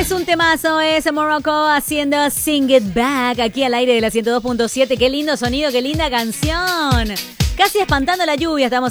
Es un temazo, es Morocco haciendo Sing It Back aquí al aire de la 102.7. Qué lindo sonido, qué linda canción. Casi espantando la lluvia estamos